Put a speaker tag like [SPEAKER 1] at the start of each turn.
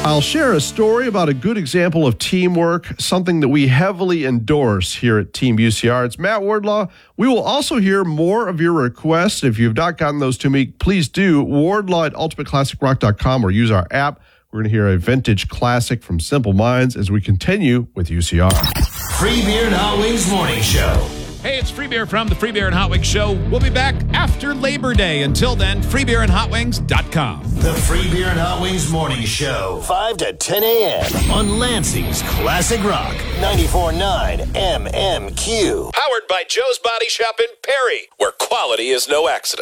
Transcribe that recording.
[SPEAKER 1] I'll share a story about a good example of teamwork, something that we heavily endorse here at Team UCR. It's Matt Wardlaw. We will also hear more of your requests. If you've not gotten those to me, please do. Wardlaw at ultimateclassicrock.com or use our app. We're going to hear a vintage classic from Simple Minds as we continue with UCR.
[SPEAKER 2] Free Beer and Hot Wings Morning Show.
[SPEAKER 3] Hey, it's Free Beer from the Free Beer and Hot Wings Show. We'll be back after Labor Day. Until then, freebeerandhotwings.com.
[SPEAKER 2] The Free Beer and Hot Wings Morning Show, 5 to 10 a.m. on Lansing's Classic Rock, 94.9 MMQ.
[SPEAKER 4] Powered by Joe's Body Shop in Perry, where quality is no accident.